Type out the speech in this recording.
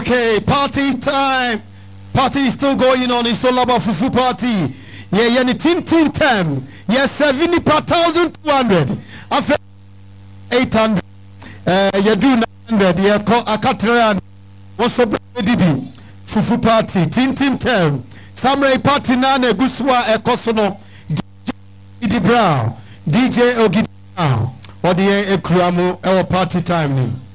Okay, party time. Party is still going on. It's all about Fufu party. Yeah, any tin tem. Yes, 70,200. After 800. You do 900. Yeah, a catran. What's up, DB? Fufu party. Tin tem. Samurai party nane guswa ekosono. DJ Brown. DJ Ogidi Brown. Or the Ekramu our party time.